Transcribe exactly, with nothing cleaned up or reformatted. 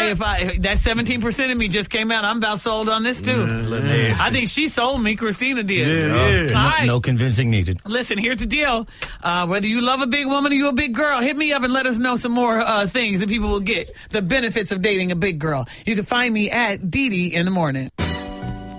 if I that seventeen percent of me just came out, I'm about sold on this too. Yeah. I think she sold me. Christina did. Yeah, yeah. All No, right. no convincing needed. Listen, here's the deal. Uh, whether you love a big woman or you a big girl, hit me up and let us know some more uh, things that people will get. The benefits of dating a big girl. You can find me at Dee Dee in the morning.